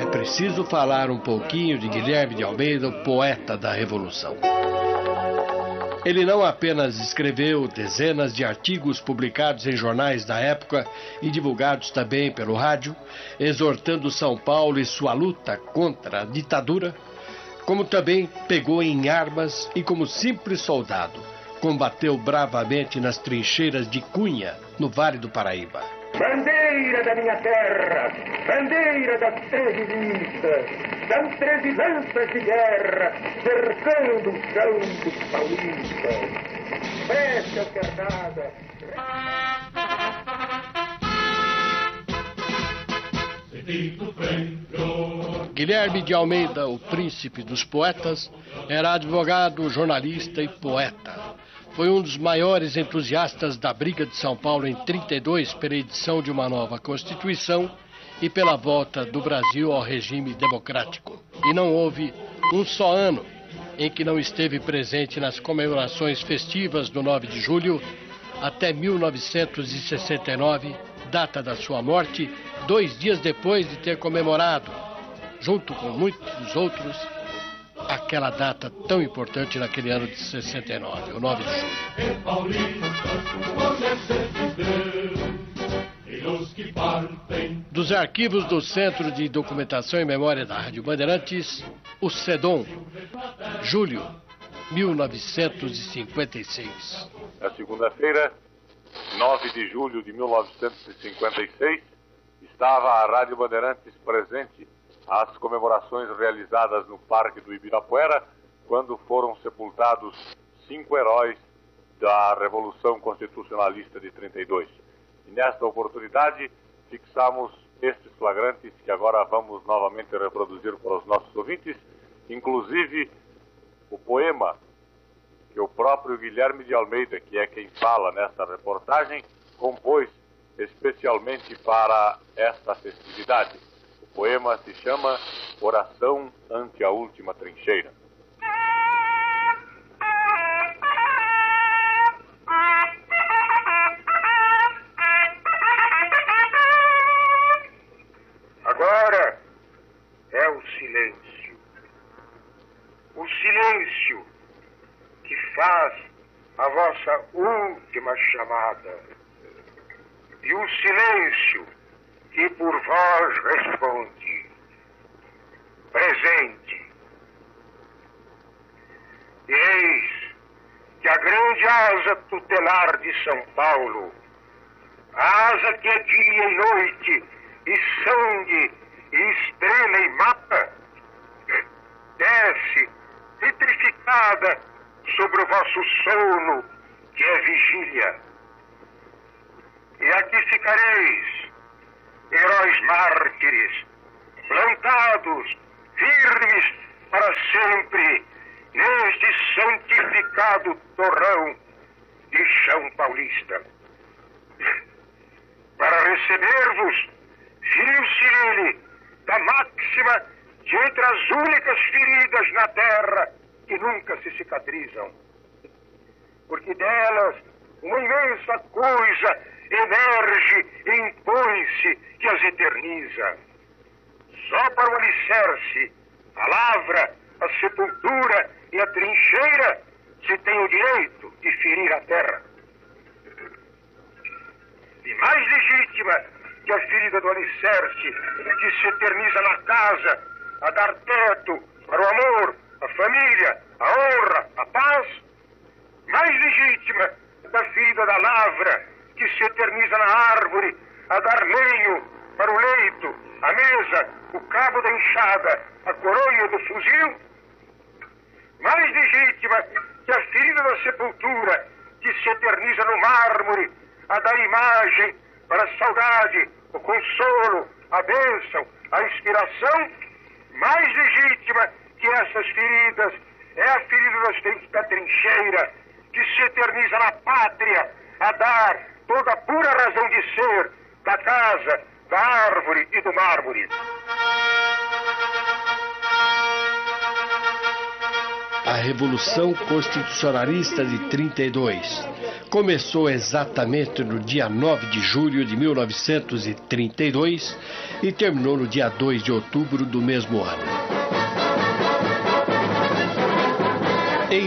preciso falar um pouquinho de Guilherme de Almeida, o poeta da Revolução. Ele não apenas escreveu dezenas de artigos publicados em jornais da época e divulgados também pelo rádio, exortando São Paulo e sua luta contra a ditadura, como também pegou em armas e, como simples soldado, combateu bravamente nas trincheiras de Cunha, no Vale do Paraíba. Bandeira da minha terra, bandeira das 13 listas, são 13 lanças de guerra, cercando o chão dos paulistas. Preste alternada. Guilherme de Almeida, o príncipe dos poetas, era advogado, jornalista e poeta. Foi um dos maiores entusiastas da briga de São Paulo em 32 pela edição de uma nova Constituição e pela volta do Brasil ao regime democrático. E não houve um só ano em que não esteve presente nas comemorações festivas do 9 de julho até 1969, data da sua morte, 2 dias depois de ter comemorado, junto com muitos outros, aquela data tão importante naquele ano de 69, o 9 de julho. Dos arquivos do Centro de Documentação e Memória da Rádio Bandeirantes, o CEDOM, julho 1956. Na segunda-feira, 9 de julho de 1956, estava a Rádio Bandeirantes presente às comemorações realizadas no Parque do Ibirapuera, quando foram sepultados 5 heróis da Revolução Constitucionalista de 32. E nesta oportunidade fixamos estes flagrantes que agora vamos novamente reproduzir para os nossos ouvintes, inclusive o poema que o próprio Guilherme de Almeida, que é quem fala nesta reportagem, compôs especialmente para esta festividade. O poema se chama Oração ante a Última Trincheira. Agora é o silêncio. O silêncio que faz a vossa última chamada. E o silêncio que por vós responde. Presente. E eis que a grande asa tutelar de São Paulo, a asa que é dia e noite, e sangue, e estrela e mapa, desce, petrificada, sobre o vosso sono, que é vigília. E aqui ficareis, heróis mártires, plantados, firmes para sempre, neste santificado torrão de chão paulista. Para receber-vos, filho Cirilo, da máxima de entre as únicas feridas na terra que nunca se cicatrizam. Porque delas uma imensa coisa emerge e impõe-se que as eterniza. Só para o alicerce, a lavra, a sepultura e a trincheira se tem o direito de ferir a terra. E mais legítima que a ferida do alicerce, que se eterniza na casa, a dar teto para o amor, a família, a honra, a paz, mais legítima da ferida da lavra, que se eterniza na árvore, a dar lenho para o leito, a mesa, o cabo da enxada, a coronha do fuzil, mais legítima que a ferida da sepultura, que se eterniza no mármore, a dar imagem para a saudade, o consolo, a bênção, a inspiração, mais legítima que essas feridas é a ferida da trincheira, que se eterniza na pátria, a dar toda a pura razão de ser da casa, da árvore e do mármore. A Revolução Constitucionalista de 32, começou exatamente no dia 9 de julho de 1932 e terminou no dia 2 de outubro do mesmo ano. Em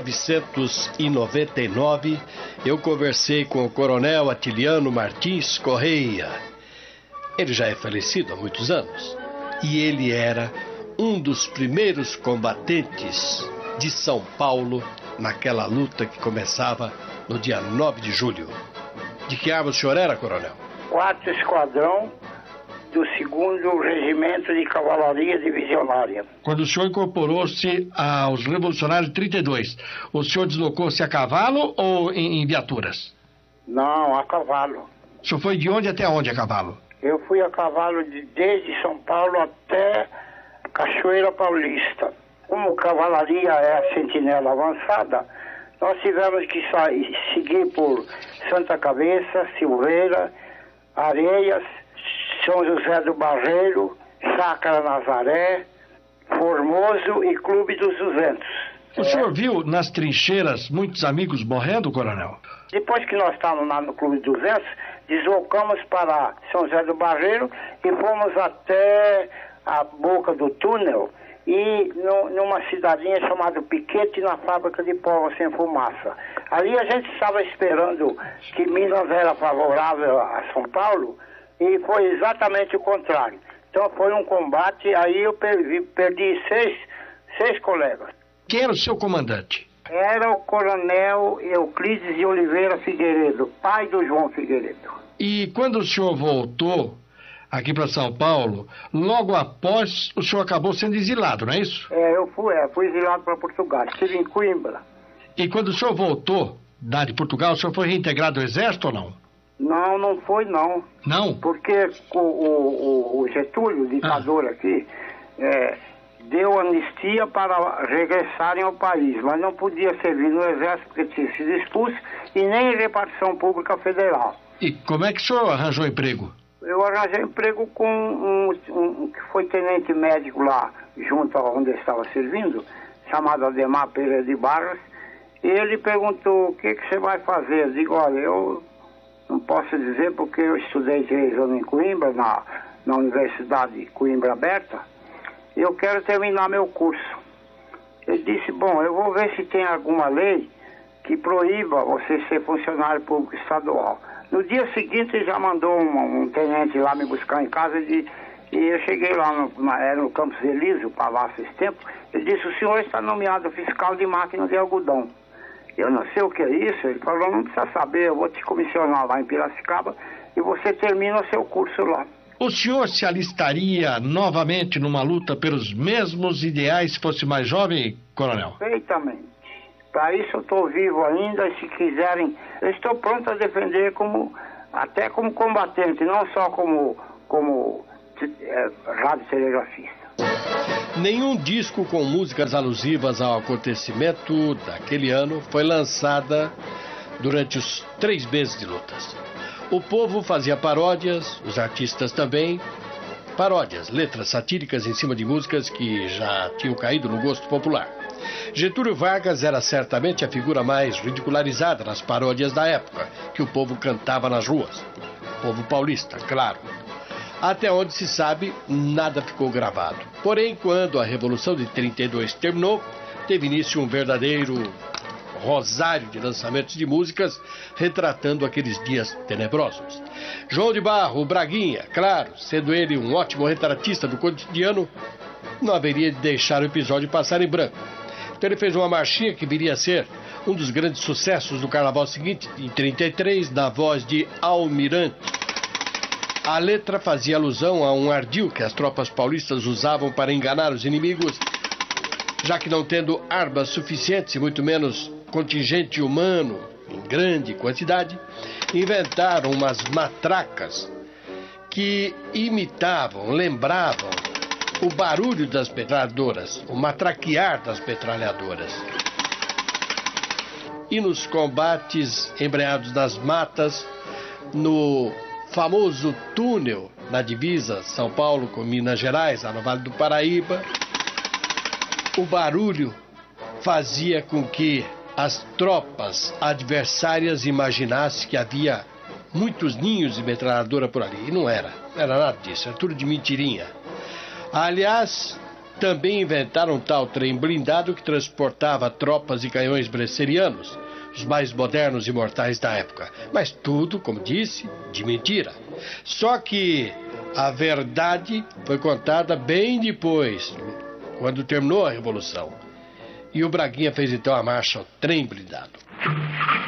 1999, eu conversei com o coronel Atiliano Martins Correia. Ele já é falecido há muitos anos e ele era um dos primeiros combatentes de São Paulo naquela luta que começava no dia 9 de julho. De que arma o senhor era, coronel? 4º Esquadrão do 2º Regimento de Cavalaria Divisionária. Quando o senhor incorporou-se aos revolucionários de 32, o senhor deslocou-se a cavalo ou em viaturas? Não, a cavalo. O senhor foi de onde até onde a cavalo? Eu fui a cavalo desde São Paulo até Cachoeira Paulista. Como cavalaria é a sentinela avançada, nós tivemos que seguir por Santa Cabeça, Silveira, Areias, São José do Barreiro, Chácara Nazaré, Formoso e Clube dos 200. O senhor viu nas trincheiras muitos amigos morrendo, coronel? Depois que nós estávamos lá no Clube 200, deslocamos para São José do Barreiro e fomos até a boca do túnel e numa cidadinha chamada Piquete, na fábrica de pólvora sem fumaça. Ali a gente estava esperando que Minas era favorável a São Paulo e foi exatamente o contrário. Então foi um combate, aí eu perdi seis colegas. Quem era o seu comandante? Era o coronel Euclides de Oliveira Figueiredo, pai do João Figueiredo. E quando o senhor voltou aqui para São Paulo, logo após o senhor acabou sendo exilado, não é isso? Eu fui exilado para Portugal, estive em Coimbra. E quando o senhor voltou de Portugal, o senhor foi reintegrado ao exército ou não? Não, não foi não. Não? Porque o Getúlio, o ditador aqui, deu anistia para regressarem ao país, mas não podia servir no exército porque tinha sido expulso e nem em repartição pública federal. E como é que o senhor arranjou emprego? Eu arranjei emprego com um que foi tenente médico lá, junto a onde eu estava servindo, chamado Ademar Pereira de Barros, e ele perguntou, o que você vai fazer? Eu digo, olha, eu não posso dizer porque eu estudei 3 anos em Coimbra, na Universidade Coimbra Aberta, e eu quero terminar meu curso. Ele disse, bom, eu vou ver se tem alguma lei que proíba você ser funcionário público estadual. No dia seguinte ele já mandou um tenente lá me buscar em casa e eu cheguei lá era no Campos Elísio, Palácio esse tempo. Ele disse, o senhor está nomeado fiscal de máquina de algodão. Eu não sei o que é isso. Ele falou, não precisa saber, eu vou te comissionar lá em Piracicaba e você termina o seu curso lá. O senhor se alistaria novamente numa luta pelos mesmos ideais se fosse mais jovem, coronel? Perfeitamente. Para isso eu estou vivo ainda e se quiserem, eu estou pronto a defender até como combatente, não só como radiotelegrafista. Nenhum disco com músicas alusivas ao acontecimento daquele ano foi lançada durante os 3 meses de lutas. O povo fazia paródias, os artistas também. Paródias, letras satíricas em cima de músicas que já tinham caído no gosto popular. Getúlio Vargas era certamente a figura mais ridicularizada nas paródias da época, que o povo cantava nas ruas. O povo paulista, claro. Até onde se sabe, nada ficou gravado. Porém, quando a Revolução de 32 terminou, teve início um verdadeiro rosário de lançamentos de músicas retratando aqueles dias tenebrosos. João de Barro, o Braguinha, claro, sendo ele um ótimo retratista do cotidiano, não haveria de deixar o episódio passar em branco. Então ele fez uma marchinha que viria a ser um dos grandes sucessos do carnaval seguinte, em 33, na voz de Almirante. A letra fazia alusão a um ardil que as tropas paulistas usavam para enganar os inimigos, já que não tendo armas suficientes e muito menos contingente humano em grande quantidade, inventaram umas matracas que imitavam, lembravam o barulho das metralhadoras, o matraquear das metralhadoras. E nos combates embreados nas matas, no famoso túnel na divisa São Paulo com Minas Gerais, lá no Vale do Paraíba, o barulho fazia com que as tropas adversárias imaginassem que havia muitos ninhos de metralhadora por ali. E não era nada disso, era tudo de mentirinha. Aliás, também inventaram um tal trem blindado que transportava tropas e canhões bresserianos, os mais modernos e mortais da época. Mas tudo, como disse, de mentira. Só que a verdade foi contada bem depois, quando terminou a Revolução. E o Braguinha fez então a marcha ao trem blindado.